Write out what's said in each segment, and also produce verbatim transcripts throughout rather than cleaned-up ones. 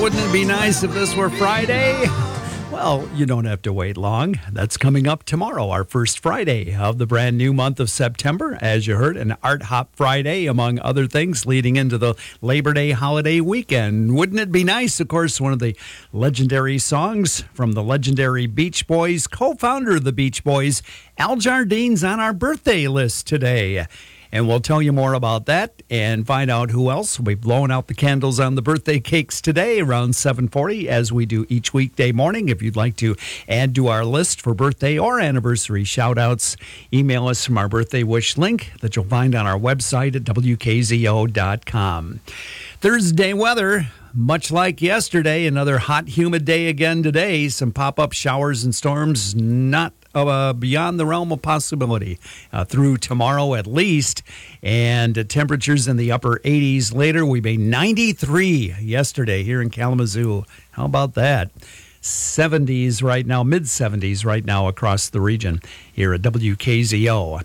Wouldn't it be nice if this were Friday? Well, you don't have to wait long. That's coming up tomorrow, our first Friday of the brand new month of September. As you heard, an Art Hop Friday, among other things, leading into the Labor Day holiday weekend. Wouldn't it be nice? Of course, one of the legendary songs from the legendary Beach Boys, co-founder of the Beach Boys, Al Jardine's on our birthday list today. And we'll tell you more about that and find out who else. We've blown out the candles on the birthday cakes today around seven forty, as we do each weekday morning. If you'd like to add to our list for birthday or anniversary shout-outs, email us from our birthday wish link that you'll find on our website at W K Z O dot com. Thursday weather, much like yesterday, another hot, humid day again today. Some pop-up showers and storms not Uh, beyond the realm of possibility uh, through tomorrow at least, and uh, temperatures in the upper eighties later. We made ninety-three yesterday here in Kalamazoo. How about that? seventies right now, mid seventies right now across the region here at W K Z O.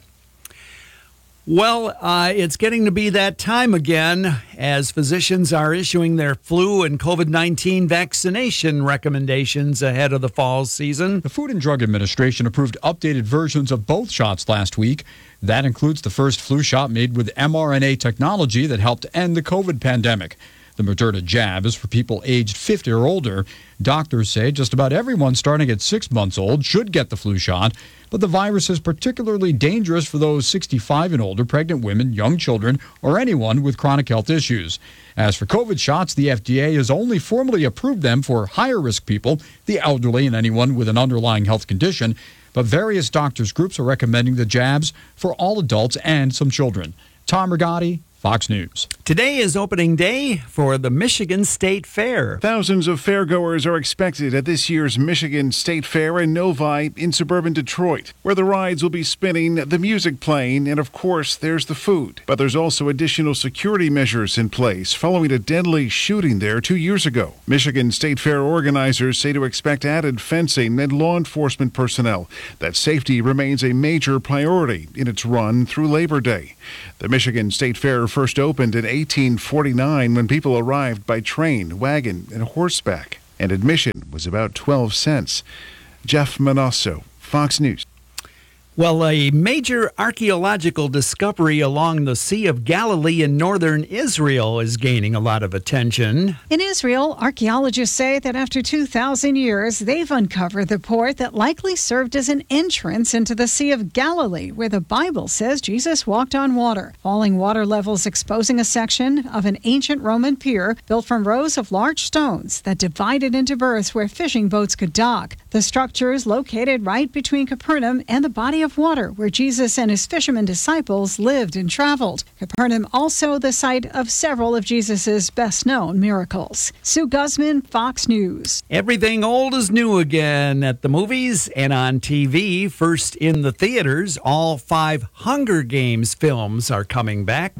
Well, uh, it's getting to be that time again as physicians are issuing their flu and COVID nineteen vaccination recommendations ahead of the fall season. The Food and Drug Administration approved updated versions of both shots last week. That includes the first flu shot made with mRNA technology that helped end the COVID pandemic. The Moderna jab is for people aged fifty or older. Doctors say just about everyone starting at six months old should get the flu shot, but the virus is particularly dangerous for those sixty-five and older, pregnant women, young children, or anyone with chronic health issues. As for COVID shots, the F D A has only formally approved them for higher-risk people, the elderly, and anyone with an underlying health condition, but various doctors' groups are recommending the jabs for all adults and some children. Tom Rigotti, Fox News. Today is opening day for the Michigan State Fair. Thousands of fairgoers are expected at this year's Michigan State Fair in Novi in suburban Detroit, where the rides will be spinning, the music playing, and of course, there's the food. But there's also additional security measures in place following a deadly shooting there two years ago. Michigan State Fair organizers say to expect added fencing and law enforcement personnel, that safety remains a major priority in its run through Labor Day. The Michigan State Fair first opened in eighteen forty-nine when people arrived by train, wagon, and horseback, and admission was about twelve cents. Jeff Manasso, Fox News. Well, a major archaeological discovery along the Sea of Galilee in northern Israel is gaining a lot of attention. In Israel, archaeologists say that after two thousand years, they've uncovered the port that likely served as an entrance into the Sea of Galilee, where the Bible says Jesus walked on water. Falling water levels exposing a section of an ancient Roman pier built from rows of large stones that divided into berths where fishing boats could dock. The structure is located right between Capernaum and the body of water where Jesus and his fishermen disciples lived and traveled. Capernaum also the site of several of Jesus' best-known miracles. Sue Guzman, Fox News. Everything old is new again at the movies and on T V. First in the theaters, all five Hunger Games films are coming back.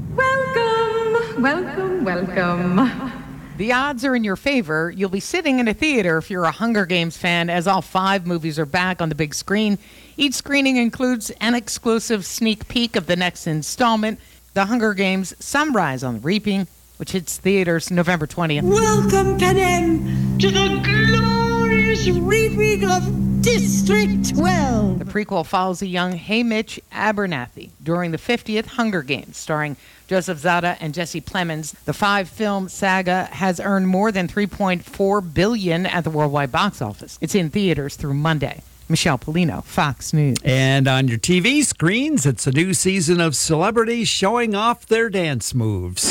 Welcome, welcome, welcome. The odds are in your favor. You'll be sitting in a theater if you're a Hunger Games fan, as all five movies are back on the big screen. Each screening includes an exclusive sneak peek of the next installment, The Hunger Games: Sunrise on the Reaping, which hits theaters November twentieth. Welcome, Panem, to the glorious reaping of District twelve. The prequel follows a young Haymitch Abernathy during the fiftieth Hunger Games, starring Joseph Zada and Jesse Plemons. The five-film saga has earned more than three point four billion dollars at the worldwide box office. It's in theaters through Monday. Michelle Polino, Fox News. And on your T V screens, it's a new season of celebrities showing off their dance moves.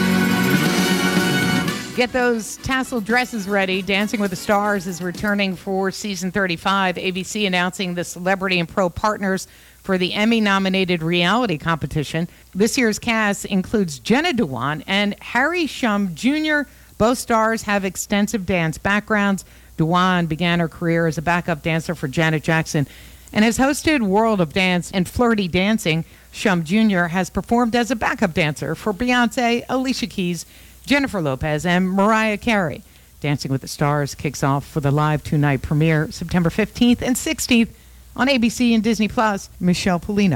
Get those tassel dresses ready. Dancing with the Stars is returning for season thirty-five. A B C announcing the celebrity and pro partners for the Emmy-nominated reality competition. This year's cast includes Jenna Dewan and Harry Shum Junior Both stars have extensive dance backgrounds. Dewan began her career as a backup dancer for Janet Jackson and has hosted World of Dance and Flirty Dancing. Shum Junior has performed as a backup dancer for Beyonce, Alicia Keys, Jennifer Lopez, and Mariah Carey. Dancing with the Stars kicks off for the live two-night premiere September fifteenth and sixteenth on A B C and Disney Plus. Michelle Polino,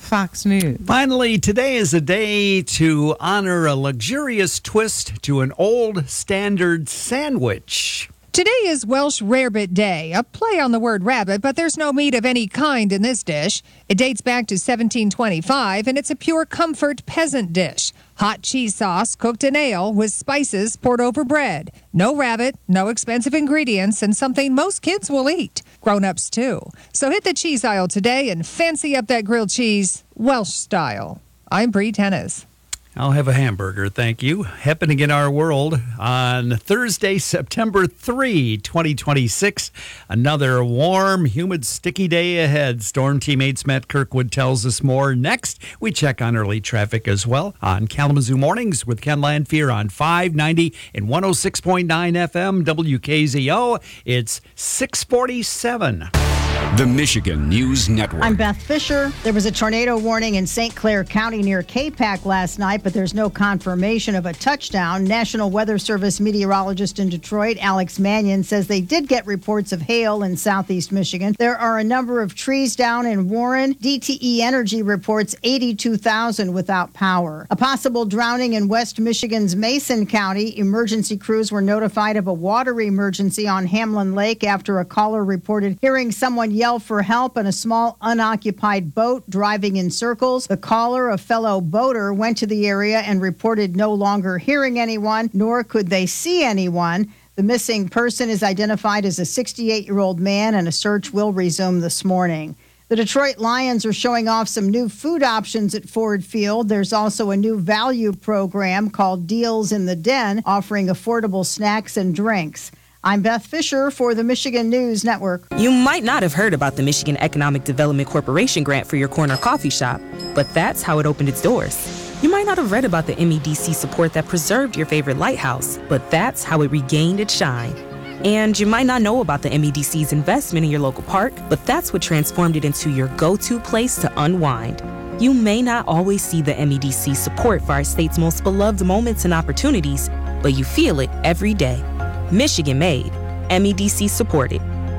Fox News. Finally, today is a day to honor a luxurious twist to an old standard sandwich. Today is Welsh Rarebit Day, a play on the word rabbit, but there's no meat of any kind in this dish. It dates back to seventeen twenty-five, and it's a pure comfort peasant dish. Hot cheese sauce cooked in ale with spices poured over bread. No rabbit, no expensive ingredients, and something most kids will eat. Grown-ups, too. So hit the cheese aisle today and fancy up that grilled cheese Welsh style. I'm Bree Tennis. I'll have a hamburger, thank you. Happening in our world on Thursday, September third, twenty twenty-six. Another warm, humid, sticky day ahead. Storm teammates Matt Kirkwood tells us more. Next, we check on early traffic as well on Kalamazoo Mornings with Ken Lanfear on five ninety and one oh six point nine F M W K Z O. It's six forty-seven. The Michigan News Network. I'm Beth Fisher. There was a tornado warning in Saint Clair County near K-Pac last night, but there's no confirmation of a touchdown. National Weather Service meteorologist in Detroit, Alex Mannion, says they did get reports of hail in southeast Michigan. There are a number of trees down in Warren. D T E Energy reports eighty-two thousand without power. A possible drowning in West Michigan's Mason County. Emergency crews were notified of a water emergency on Hamlin Lake after a caller reported hearing someone yell for help in a small unoccupied boat driving in circles. The caller, a fellow boater, went to the area and reported no longer hearing anyone, nor could they see anyone. The missing person is identified as a sixty-eight-year-old man, and a search will resume this morning. The Detroit Lions are showing off some new food options at Ford Field. There's also a new value program called Deals in the Den, offering affordable snacks and drinks. I'm Beth Fisher for the Michigan News Network. You might not have heard about the Michigan Economic Development Corporation grant for your corner coffee shop, but that's how it opened its doors. You might not have read about the M E D C support that preserved your favorite lighthouse, but that's how it regained its shine. And you might not know about the M E D C's investment in your local park, but that's what transformed it into your go-to place to unwind. You may not always see the M E D C support for our state's most beloved moments and opportunities, but you feel it every day. Michigan made, M E D C supported.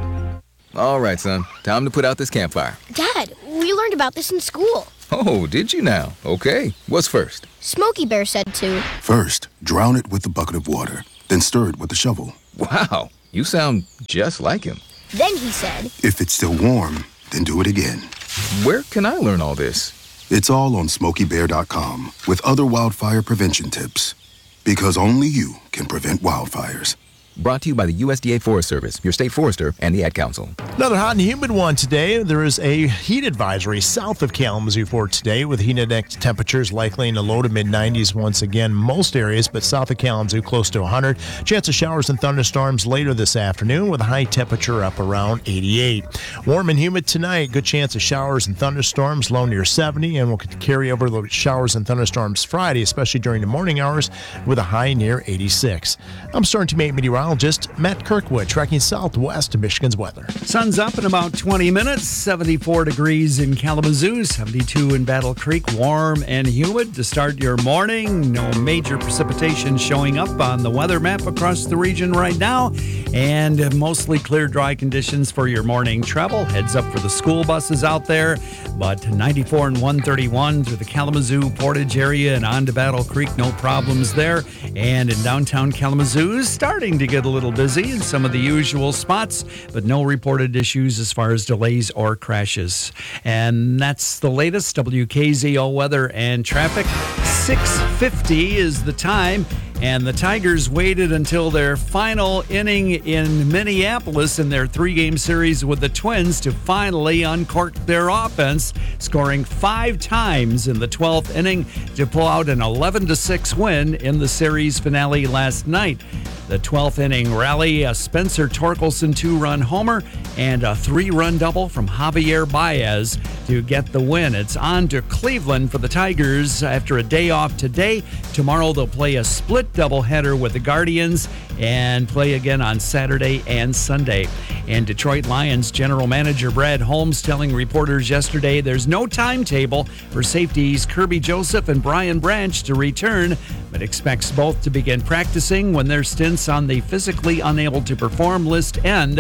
All right, son. Time to put out this campfire. Dad, we learned about this in school. Oh, did you now? Okay. What's first? Smokey Bear said to. First, drown it with a bucket of water, then stir it with a shovel. Wow, you sound just like him. Then he said. If it's still warm, then do it again. Where can I learn all this? It's all on smokey bear dot com with other wildfire prevention tips. Because only you can prevent wildfires. Brought to you by the U S D A Forest Service, your state forester, and the Ad Council. Another hot and humid one today. There is a heat advisory south of Kalamazoo for today, with heat index temperatures likely in the low to mid nineties once again. Most areas, but south of Kalamazoo close to one hundred. Chance of showers and thunderstorms later this afternoon with a high temperature up around eighty-eight. Warm and humid tonight. Good chance of showers and thunderstorms, low near seventy, and we'll carry over the showers and thunderstorms Friday, especially during the morning hours, with a high near eighty-six. I'm Storm Team eight meteorologist Matt Kirkwood, tracking southwest of Michigan's weather. Sun's up in about twenty minutes, seventy-four degrees in Kalamazoo, seventy-two in Battle Creek, warm and humid to start your morning. No major precipitation showing up on the weather map across the region right now, and mostly clear, dry conditions for your morning travel. Heads up for the school buses out there, but ninety-four and one thirty-one through the Kalamazoo Portage area and on to Battle Creek, no problems there. And in downtown Kalamazoo, starting to get a little busy in some of the usual spots, but no reported issues as far as delays or crashes. And that's the latest W K Z O weather and traffic. six fifty is the time. And the Tigers waited until their final inning in Minneapolis in their three-game series with the Twins to finally uncork their offense, scoring five times in the twelfth inning to pull out an eleven to six win in the series finale last night. The twelfth inning rally, a Spencer Torkelson two-run homer and a three-run double from Javier Baez to get the win. It's on to Cleveland for the Tigers after a day off today. Tomorrow they'll play a split doubleheader with the Guardians and play again on Saturday and Sunday. And Detroit Lions general manager Brad Holmes telling reporters yesterday there's no timetable for safeties Kirby Joseph and Brian Branch to return, but expects both to begin practicing when their stints on the physically unable to perform list end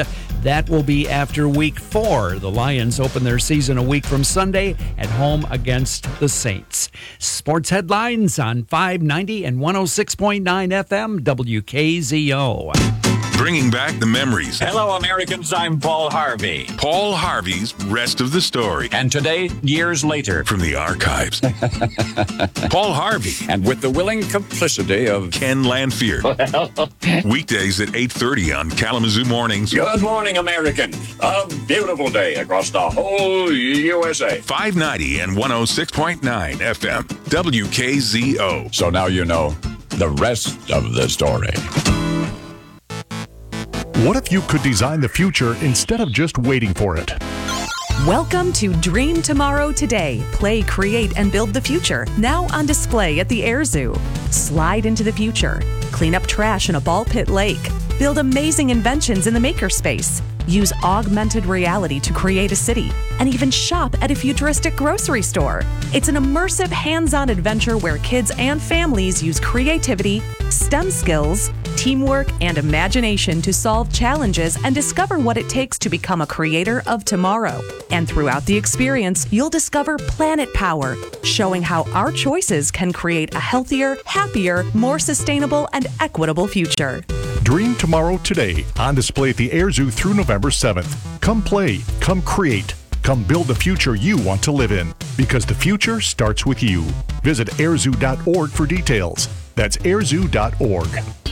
That will be after week four. The Lions open their season a week from Sunday at home against the Saints. Sports headlines on five ninety and one oh six point nine F M W K Z O. Bringing back the memories. Hello, Americans. I'm Paul Harvey. Paul Harvey's Rest of the Story. And today, years later. From the archives. Paul Harvey. And with the willing complicity of Ken Lanfear. Weekdays at eight thirty on Kalamazoo Mornings. Good morning, American. A beautiful day across the whole U S A. five ninety and one oh six point nine F M. W K Z O. So now you know the rest of the story. What if you could design the future instead of just waiting for it? Welcome to Dream Tomorrow Today. Play, create, and build the future. Now on display at the Air Zoo. Slide into the future. Clean up trash in a ball pit lake. Build amazing inventions in the makerspace. Use augmented reality to create a city. And even shop at a futuristic grocery store. It's an immersive, hands-on adventure where kids and families use creativity, STEM skills, teamwork, and imagination to solve challenges and discover what it takes to become a creator of tomorrow. And throughout the experience, you'll discover Planet Power, showing how our choices can create a healthier, happier, more sustainable, and equitable future. Dream Tomorrow Today, on display at the Air Zoo through November seventh. Come play, come create, come build the future you want to live in, because the future starts with you. Visit air zoo dot org for details. That's air zoo dot org.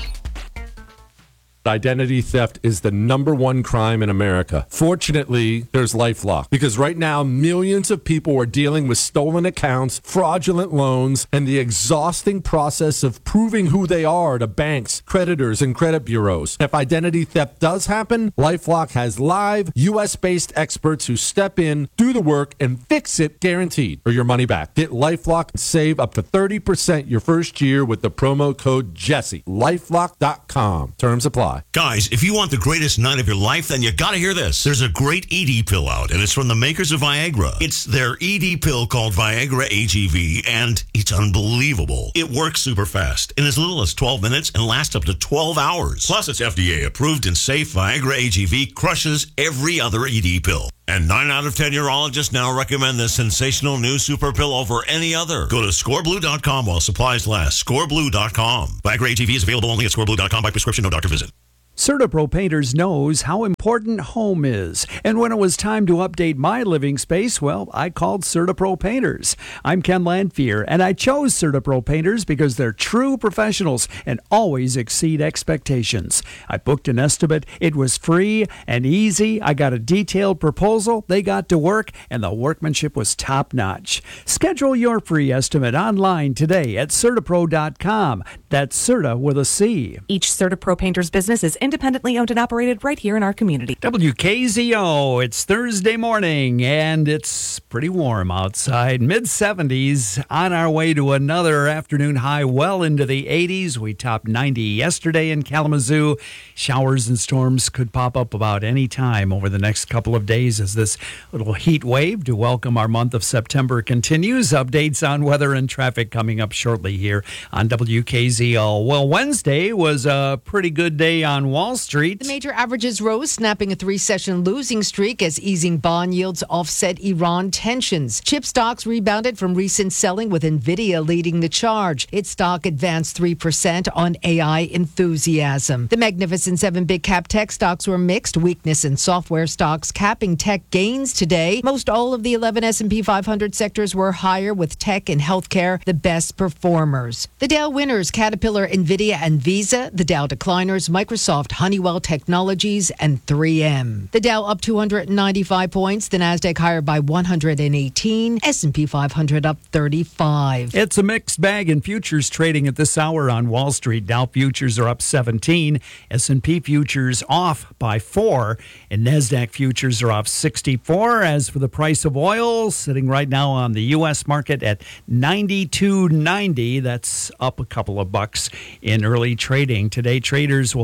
Identity theft is the number one crime in America. Fortunately, there's LifeLock, because right now millions of people are dealing with stolen accounts, fraudulent loans, and the exhausting process of proving who they are to banks, creditors, and credit bureaus. If identity theft does happen, LifeLock has live U S-based experts who step in, do the work, and fix it guaranteed, or your money back. Get LifeLock and save up to thirty percent your first year with the promo code Jesse. LifeLock dot com. Terms apply. Guys, if you want the greatest night of your life, then you gotta hear this. There's a great E D pill out, and it's from the makers of Viagra. It's their E D pill called Viagra A G V, and it's unbelievable. It works super fast in as little as twelve minutes and lasts up to twelve hours. Plus, it's F D A approved and safe. Viagra A G V crushes every other E D pill. And nine out of ten urologists now recommend this sensational new super pill over any other. Go to score blue dot com while supplies last. score blue dot com. Viagra A G V is available only at score blue dot com by prescription, no doctor visit. CertaPro Painters knows how important home is. And when it was time to update my living space, well, I called CertaPro Painters. I'm Ken Lanfear, and I chose CertaPro Painters because they're true professionals and always exceed expectations. I booked an estimate. It was free and easy. I got a detailed proposal. They got to work, and the workmanship was top-notch. Schedule your free estimate online today at CertaPro dot com. That's Certa with a C. Each CertaPro Painters business is independently owned and operated right here in our community. W K Z O, it's Thursday morning, and it's pretty warm outside. mid seventies, on our way to another afternoon high well into the eighties. We topped ninety yesterday in Kalamazoo. Showers and storms could pop up about any time over the next couple of days as this little heat wave to welcome our month of September continues. Updates on weather and traffic coming up shortly here on W K Z O. Well, Wednesday was a pretty good day on Wall Street. The major averages rose, snapping a three-session losing streak as easing bond yields offset Iran tensions. Chip stocks rebounded from recent selling, with Nvidia leading the charge. Its stock advanced three percent on A I enthusiasm. The Magnificent Seven big cap tech stocks were mixed. Weakness in software stocks capping tech gains today. Most all of the eleven S and P five hundred sectors were higher, with tech and healthcare the best performers. The Dow winners: Caterpillar, Nvidia, and Visa. The Dow decliners: Microsoft, Honeywell Technologies, and three M. The Dow up two hundred ninety-five points. The Nasdaq higher by one hundred eighteen. S and P five hundred up thirty-five. It's a mixed bag in futures trading at this hour on Wall Street. Dow futures are up seventeen. S and P futures off by four. And Nasdaq futures are off sixty-four. As for the price of oil, sitting right now on the U S market at ninety-two ninety. That's up a couple of bucks in early trading. Today, traders will have their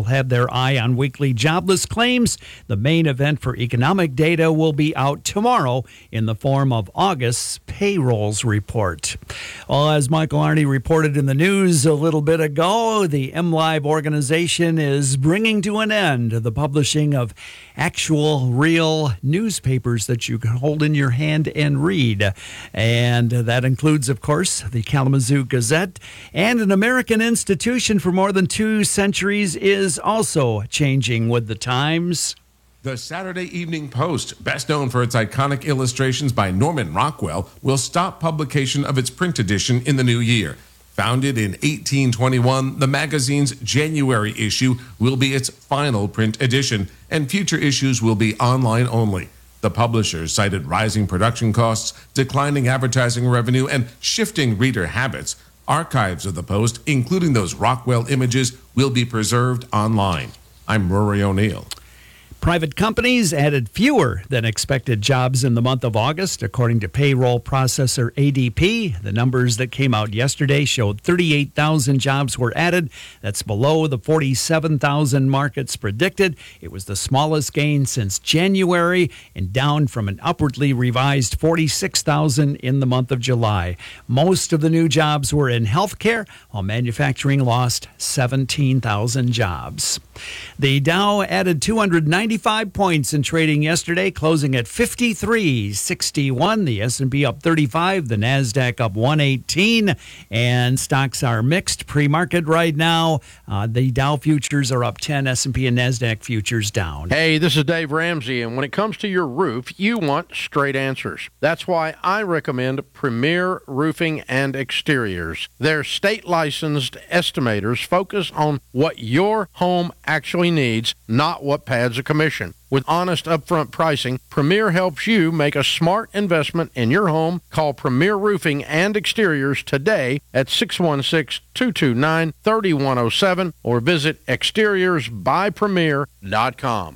your eye on weekly jobless claims. The main event for economic data will be out tomorrow in the form of August's payrolls report. Well, as Michael Arney reported in the news a little bit ago, the MLive organization is bringing to an end the publishing of actual, real newspapers that you can hold in your hand and read. And that includes, of course, the Kalamazoo Gazette. And an American institution for more than two centuries is also changing with the times. The Saturday Evening Post, best known for its iconic illustrations by Norman Rockwell, will stop publication of its print edition in the new year. Founded in eighteen twenty-one, the magazine's January issue will be its final print edition, and future issues will be online only. The publishers cited rising production costs, declining advertising revenue, and shifting reader habits. Archives of the Post, including those Rockwell images, will be preserved online. I'm Rory O'Neill. Private companies added fewer than expected jobs in the month of August, according to payroll processor A D P. The numbers that came out yesterday showed thirty-eight thousand jobs were added. That's below the forty-seven thousand markets predicted. It was the smallest gain since January and down from an upwardly revised forty-six thousand in the month of July. Most of the new jobs were in healthcare, while manufacturing lost seventeen thousand jobs. The Dow added two hundred ninety-five points in trading yesterday, closing at fifty-three sixty-one. The S and P up thirty-five, the NASDAQ up one eighteen, and stocks are mixed pre-market right now. Uh, the Dow futures are up ten, S and P and NASDAQ futures down. Hey, this is Dave Ramsey, and when it comes to your roof, you want straight answers. That's why I recommend Premier Roofing and Exteriors. Their state-licensed estimators focus on what your home actually needs, not what pads a commission. With honest upfront pricing, Premier helps you make a smart investment in your home. Call Premier Roofing and Exteriors today at six one six, two two nine, three one zero seven or visit exteriors by premier dot com.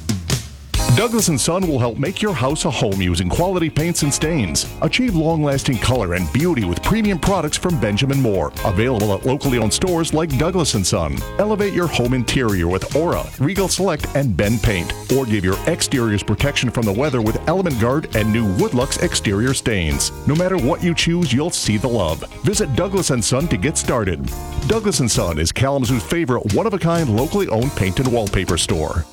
Douglas and Son will help make your house a home using quality paints and stains. Achieve long-lasting color and beauty with premium products from Benjamin Moore. Available at locally owned stores like Douglas and Son. Elevate your home interior with Aura, Regal Select, and Ben Paint. Or give your exteriors protection from the weather with Element Guard and new Woodlux exterior stains. No matter what you choose, you'll see the love. Visit Douglas and Son to get started. Douglas and Son is Kalamazoo's favorite one-of-a-kind locally owned paint and wallpaper store.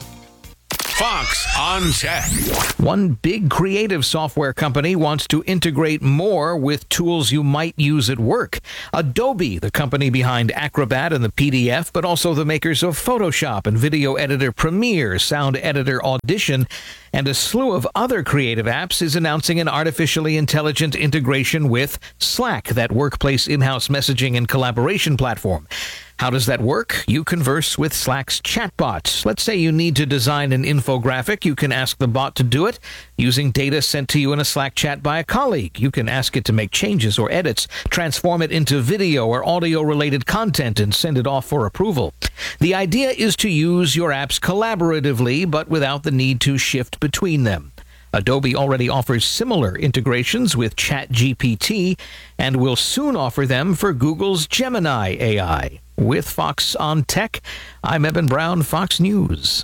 Fox on Tech. One big creative software company wants to integrate more with tools you might use at work. Adobe, the company behind Acrobat and the P D F, but also the makers of Photoshop and video editor Premiere, sound editor Audition, and a slew of other creative apps, is announcing an artificially intelligent integration with Slack, that workplace in-house messaging and collaboration platform. How does that work? You converse with Slack's chatbot. Let's say you need to design an infographic. You can ask the bot to do it using data sent to you in a Slack chat by a colleague. You can ask it to make changes or edits, transform it into video or audio-related content, and send it off for approval. The idea is to use your apps collaboratively, but without the need to shift between them. Adobe already offers similar integrations with ChatGPT and will soon offer them for Google's Gemini A I. With Fox on Tech, I'm Evan Brown, Fox News.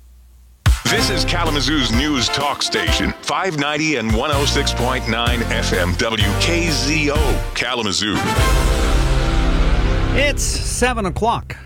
This is Kalamazoo's news talk station, five ninety and one oh six point nine F M W K Z O, Kalamazoo. It's seven o'clock.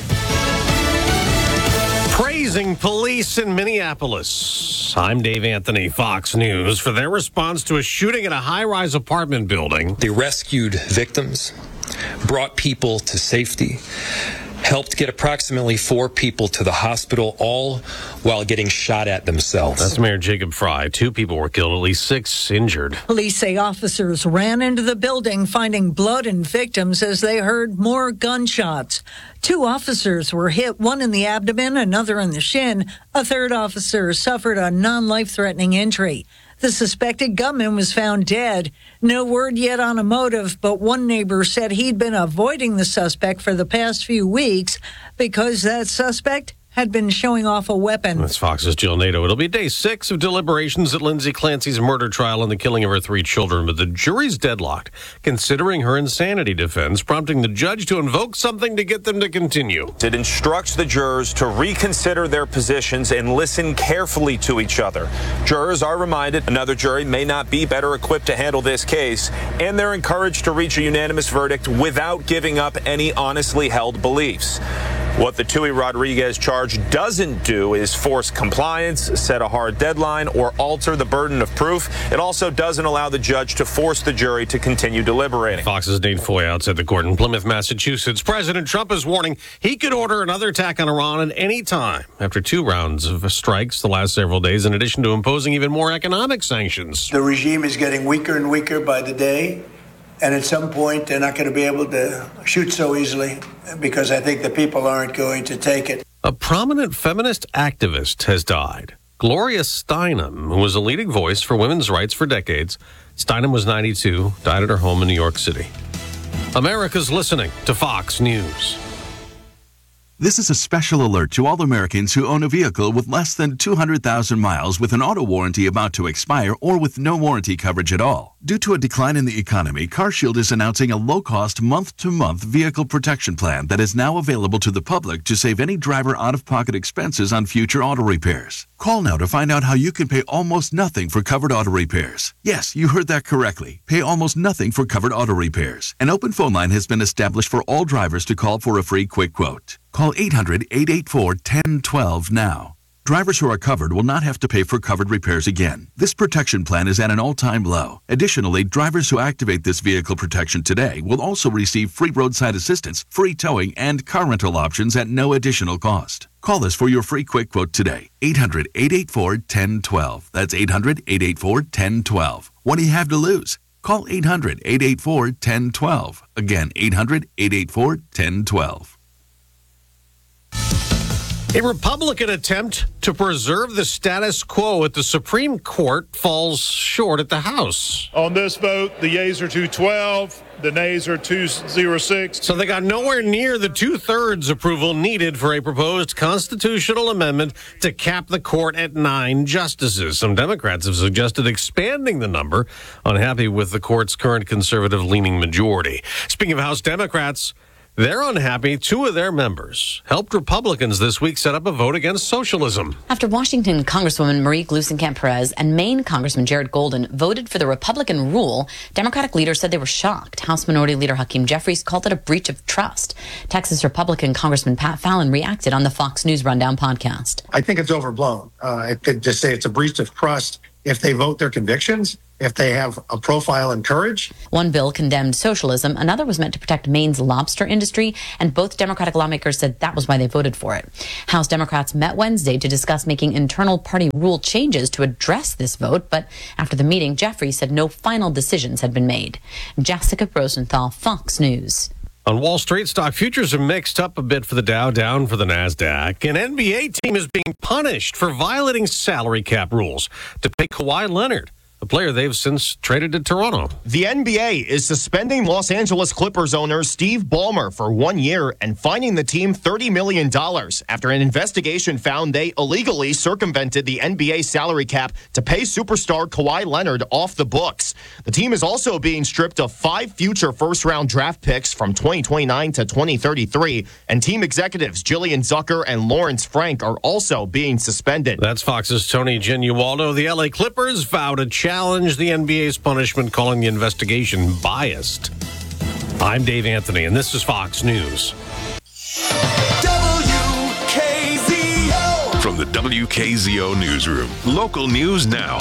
Praising police in Minneapolis. I'm Dave Anthony, Fox News, for their response to a shooting at a high-rise apartment building. They rescued victims, brought people to safety, helped get approximately four people to the hospital, all while getting shot at themselves. That's Mayor Jacob Fry. Two people were killed, at least six injured. Police say officers ran into the building, finding blood and victims as they heard more gunshots. Two officers were hit, one in the abdomen, another in the shin. A third officer suffered a non-life-threatening injury. The suspected gunman was found dead. No word yet on a motive, but one neighbor said he'd been avoiding the suspect for the past few weeks because that suspect had been showing off a weapon. That's Fox's Jill Nato. It'll be day six of deliberations at Lindsay Clancy's murder trial and the killing of her three children, but the jury's deadlocked, considering her insanity defense, prompting the judge to invoke something to get them to continue. It instructs the jurors to reconsider their positions and listen carefully to each other. Jurors are reminded another jury may not be better equipped to handle this case, and they're encouraged to reach a unanimous verdict without giving up any honestly held beliefs. What the Tui Rodriguez charge doesn't do is force compliance, set a hard deadline, or alter the burden of proof. It also doesn't allow the judge to force the jury to continue deliberating. Fox's Nate Foy outside the court in Plymouth, Massachusetts. President Trump is warning he could order another attack on Iran at any time after two rounds of strikes the last several days, in addition to imposing even more economic sanctions. The regime is getting weaker and weaker by the day. And at some point, they're not going to be able to shoot so easily because I think the people aren't going to take it. A prominent feminist activist has died. Gloria Steinem, who was a leading voice for women's rights for decades. Steinem was ninety-two, died at her home in New York City. America's listening to Fox News. This is a special alert to all Americans who own a vehicle with less than two hundred thousand miles with an auto warranty about to expire or with no warranty coverage at all. Due to a decline in the economy, CarShield is announcing a low-cost month-to-month vehicle protection plan that is now available to the public to save any driver out-of-pocket expenses on future auto repairs. Call now to find out how you can pay almost nothing for covered auto repairs. Yes, you heard that correctly. Pay almost nothing for covered auto repairs. An open phone line has been established for all drivers to call for a free quick quote. Call eight hundred, eight eight four, one zero one two now. Drivers who are covered will not have to pay for covered repairs again. This protection plan is at an all-time low. Additionally, drivers who activate this vehicle protection today will also receive free roadside assistance, free towing, and car rental options at no additional cost. Call us for your free quick quote today. eight hundred, eight eight four, one zero one two. That's eight hundred, eight eight four, one zero one two. What do you have to lose? Call eight hundred, eight eight four, one zero one two. Again, eight hundred, eight eight four, one zero one two. A Republican attempt to preserve the status quo at the Supreme Court falls short at the House. On this vote, the yeas are two twelve, the nays are two oh six. So they got nowhere near the two-thirds approval needed for a proposed constitutional amendment to cap the court at nine justices. Some Democrats have suggested expanding the number, unhappy with the court's current conservative-leaning majority. Speaking of House Democrats, they're unhappy. Two of their members helped Republicans this week set up a vote against socialism. After Washington Congresswoman Marie Gluesenkamp-Perez and Maine Congressman Jared Golden voted for the Republican rule, Democratic leaders said they were shocked. House Minority Leader Hakeem Jeffries called it a breach of trust. Texas Republican Congressman Pat Fallon reacted on the Fox News Rundown podcast. I think it's overblown. Uh, I could just say it's a breach of trust if they vote their convictions, if they have a profile and courage. One bill condemned socialism. Another was meant to protect Maine's lobster industry, and both Democratic lawmakers said that was why they voted for it. House Democrats met Wednesday to discuss making internal party rule changes to address this vote, but after the meeting, Jeffries said no final decisions had been made. Jessica Rosenthal, Fox News. On Wall Street, stock futures are mixed up a bit for the Dow, down for the NASDAQ. An N B A team is being punished for violating salary cap rules to pay Kawhi Leonard, a player they've since traded to Toronto. The N B A is suspending Los Angeles Clippers owner Steve Ballmer for one year and fining the team thirty million dollars after an investigation found they illegally circumvented the N B A salary cap to pay superstar Kawhi Leonard off the books. The team is also being stripped of five future first-round draft picks from twenty twenty-nine to twenty thirty-three, and team executives Jillian Zucker and Lawrence Frank are also being suspended. That's Fox's Tony Genualdo. The L A Clippers vowed to challenge the N B A's punishment, calling the investigation biased. I'm Dave Anthony, and this is Fox News. W K Z O. From the W K Z O Newsroom, local news now.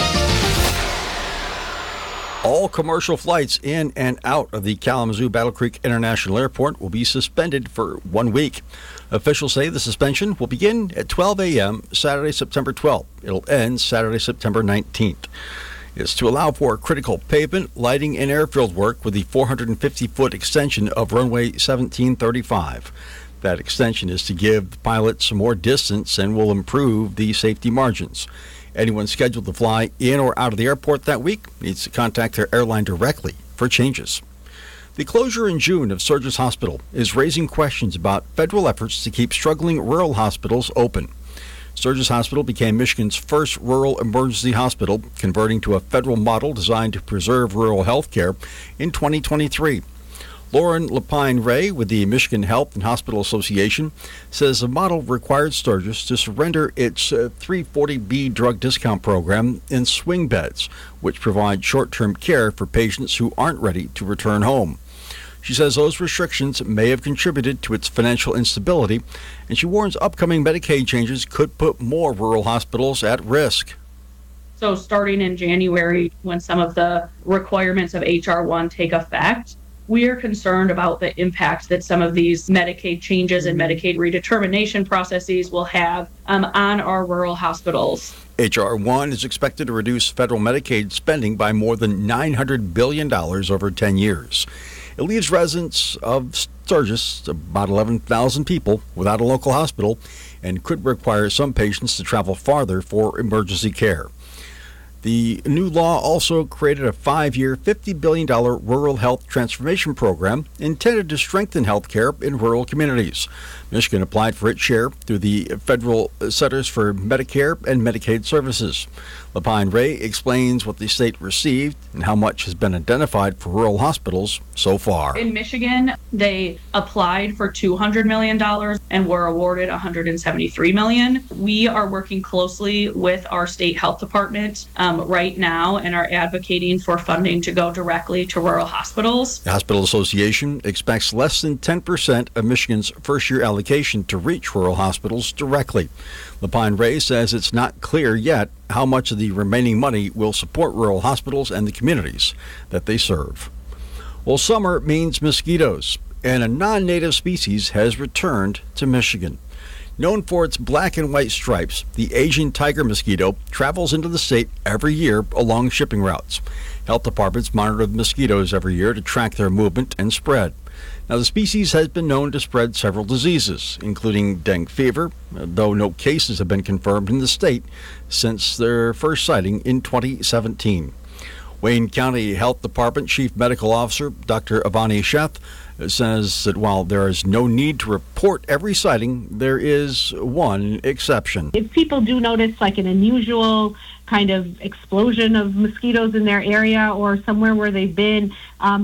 All commercial flights in and out of the Kalamazoo Battle Creek International Airport will be suspended for one week. Officials say the suspension will begin at twelve a.m. Saturday, September twelfth. It'll end Saturday, September nineteenth. It's to allow for critical pavement, lighting, and airfield work with the four hundred fifty foot extension of runway seventeen thirty-five. That extension is to give the pilots some more distance and will improve the safety margins. Anyone scheduled to fly in or out of the airport that week needs to contact their airline directly for changes. The closure in June of Sturgis Hospital is raising questions about federal efforts to keep struggling rural hospitals open. Sturgis Hospital became Michigan's first rural emergency hospital, converting to a federal model designed to preserve rural health care in twenty twenty-three. Lauren Lapine Ray with the Michigan Health and Hospital Association says the model required Sturgis to surrender its uh, three forty B drug discount program in swing beds, which provide short-term care for patients who aren't ready to return home. She says those restrictions may have contributed to its financial instability, and she warns upcoming Medicaid changes could put more rural hospitals at risk. So starting in January, when some of the requirements of H R one take effect, we are concerned about the impact that some of these Medicaid changes and Medicaid redetermination processes will have um, on our rural hospitals. H R one is expected to reduce federal Medicaid spending by more than nine hundred billion dollars over ten years. It leaves residents of Sturgis, about eleven thousand people, without a local hospital and could require some patients to travel farther for emergency care. The new law also created a five-year, fifty billion dollars rural health transformation program intended to strengthen health care in rural communities. Michigan applied for its share through the Federal Centers for Medicare and Medicaid Services. Lapine Ray explains what the state received and how much has been identified for rural hospitals so far. In Michigan, they applied for two hundred million dollars and were awarded one hundred seventy-three million dollars. We are working closely with our state health department um, right now and are advocating for funding to go directly to rural hospitals. The Hospital Association expects less than ten percent of Michigan's first-year allocation to reach rural hospitals directly. Lapine Ray says it's not clear yet how much of the remaining money will support rural hospitals and the communities that they serve. Well, summer means mosquitoes, and a non-native species has returned to Michigan. Known for its black and white stripes, the Asian tiger mosquito travels into the state every year along shipping routes. Health departments monitor the mosquitoes every year to track their movement and spread. Now, the species has been known to spread several diseases, including dengue fever, though no cases have been confirmed in the state since their first sighting in twenty seventeen. Wayne County Health Department Chief Medical Officer Doctor Avani Sheth says that while there is no need to report every sighting, there is one exception. If people do notice like an unusual kind of explosion of mosquitoes in their area or somewhere where they've been, um,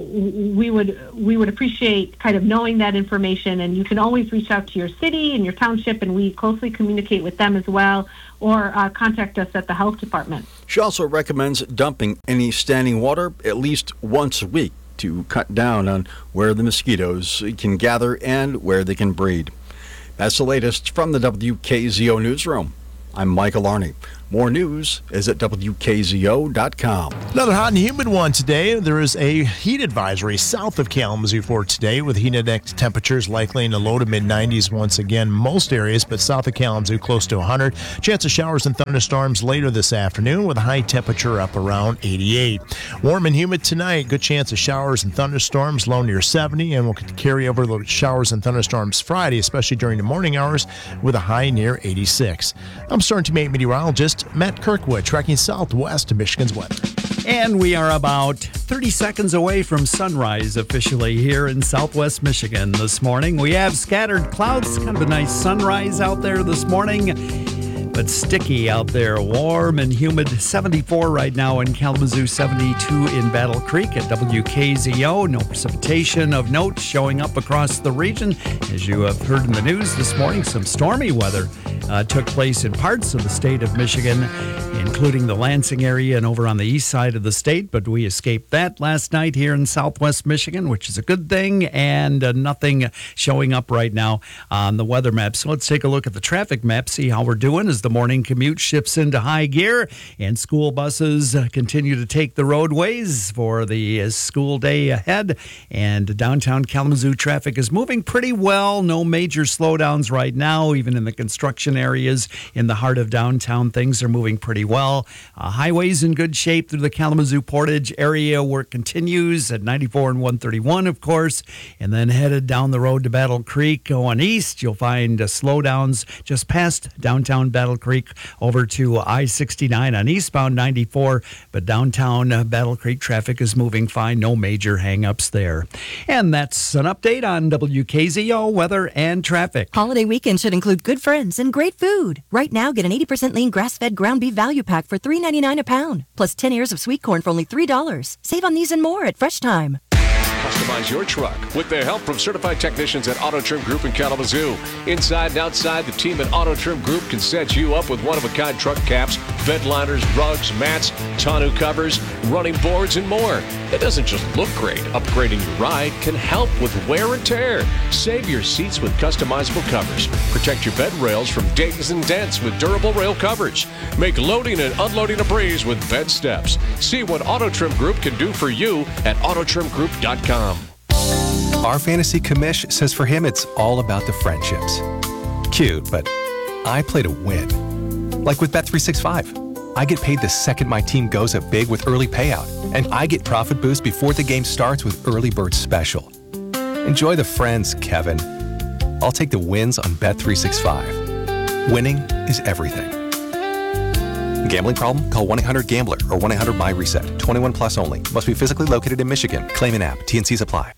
w- we would we would appreciate kind of knowing that information. And you can always reach out to your city and your township, and we closely communicate with them as well, or uh, contact us at the health department. She also recommends dumping any standing water at least once a week to cut down on where the mosquitoes can gather and where they can breed. That's the latest from the W K Z O Newsroom. I'm Michael Arney. More news is at W K Z O dot com. Another hot and humid one today. There is a heat advisory south of Kalamazoo for today, with heat index temperatures likely in the low to mid nineties once again. Most areas, but south of Kalamazoo close to one hundred. Chance of showers and thunderstorms later this afternoon with a high temperature up around eighty-eight. Warm and humid tonight. Good chance of showers and thunderstorms, low near seventy, and we'll carry over the showers and thunderstorms Friday, especially during the morning hours, with a high near eighty-six. I'm Starting Team eight meteorologist Matt Kirkwood, tracking southwest to Michigan's weather. And we are about thirty seconds away from sunrise officially here in southwest Michigan this morning. We have scattered clouds, kind of a nice sunrise out there this morning, but sticky out there, warm and humid. seventy-four right now in Kalamazoo, seventy-two in Battle Creek at W K Z O. No precipitation of note showing up across the region. As you have heard in the news this morning, some stormy weather Uh, took place in parts of the state of Michigan, including the Lansing area and over on the east side of the state, but we escaped that last night here in southwest Michigan, which is a good thing, and uh, nothing showing up right now on the weather map. So let's take a look at the traffic map, see how we're doing as the morning commute shifts into high gear and school buses uh, continue to take the roadways for the uh, school day ahead. And downtown Kalamazoo traffic is moving pretty well. No major slowdowns right now, even in the construction intersection areas in the heart of downtown, things are moving pretty well. Uh, highways in good shape through the Kalamazoo Portage area. Work continues at ninety-four and one thirty-one, of course, and then headed down the road to Battle Creek going east. You'll find uh, slowdowns just past downtown Battle Creek over to I sixty-nine on eastbound ninety-four, but downtown uh, Battle Creek traffic is moving fine. No major hangups there. And that's an update on W K Z O weather and traffic. Holiday weekend should include good friends and great food. Right now, get an eighty percent lean grass-fed ground beef value pack for three ninety-nine a pound, plus ten ears of sweet corn for only three dollars. Save on these and more at Fresh Time. Customize your truck with the help from certified technicians at Auto Trim Group in Kalamazoo. Inside and outside, the team at Auto Trim Group can set you up with one-of-a-kind truck caps, bed liners, rugs, mats, tonneau covers, running boards, and more. It doesn't just look great. Upgrading your ride can help with wear and tear. Save your seats with customizable covers. Protect your bed rails from dings and dents with durable rail covers. Make loading and unloading a breeze with bed steps. See what Auto Trim Group can do for you at auto trim group dot com. Our fantasy commish says for him it's all about the friendships. Cute, but I play to win. Like with Bet three sixty-five. I get paid the second my team goes up big with early payout, and I get profit boost before the game starts with Early Bird Special. Enjoy the friends, Kevin. I'll take the wins on Bet three sixty-five. Winning is everything. Gambling problem? Call one eight hundred gambler or one eight hundred my reset. twenty-one plus only. Must be physically located in Michigan. Claim an app. T N Cs apply.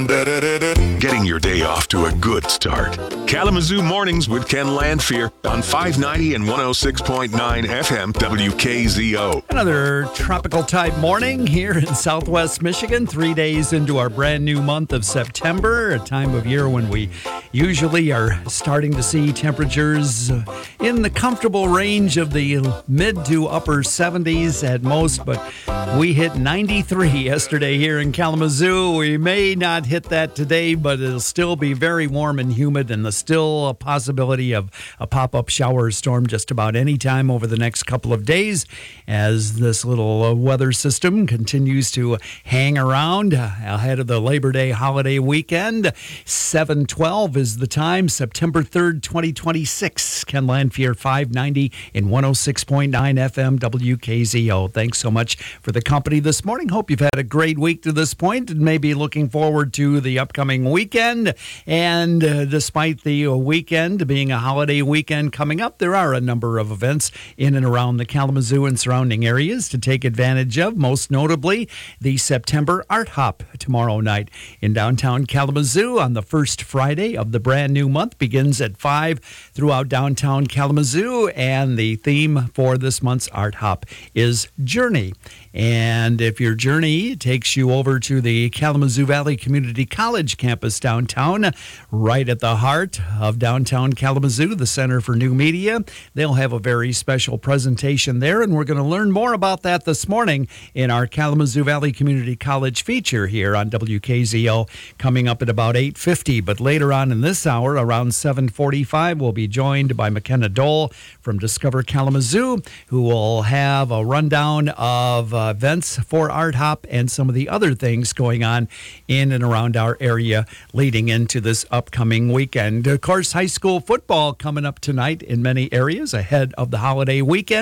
Getting your day off to a good start. Kalamazoo Mornings with Ken Landfear on five ninety and one oh six point nine F M W K Z O. Another tropical type morning here in southwest Michigan, three days into our brand new month of September, a time of year when we usually are starting to see temperatures in the comfortable range of the mid to upper seventies at most, but we hit ninety-three yesterday here in Kalamazoo. We may not hit that today, but it'll still be very warm and humid, and there's still a possibility of a pop-up shower storm just about any time over the next couple of days as this little uh, weather system continues to hang around uh, ahead of the Labor Day holiday weekend. seven twelve is the time, September third, twenty twenty-six. Ken Landfear, five ninety and one oh six point nine F M W K Z O. Thanks so much for the company this morning. Hope you've had a great week to this point and maybe looking forward to the upcoming weekend. And uh, despite the weekend being a holiday weekend coming up, there are a number of events in and around the Kalamazoo and surrounding areas to take advantage of, most notably the September Art Hop tomorrow night in downtown Kalamazoo on the first Friday of the brand new month. Begins at five throughout downtown Kalamazoo, and the theme for this month's Art Hop is Journey. And if your journey takes you over to the Kalamazoo Valley Community College campus downtown, right at the heart of downtown Kalamazoo, the Center for New Media, they'll have a very special presentation there, and we're going to learn more about that this morning in our Kalamazoo Valley Community College feature here on W K Z O, coming up at about eight fifty. But later on in this hour, around seven forty-five, we'll be joined by McKenna Dole from Discover Kalamazoo, who will have a rundown of uh, events for Art Hop and some of the other things going on in and around our area leading into this upcoming weekend. Of course, high school football coming up tonight in many areas ahead of the holiday weekend.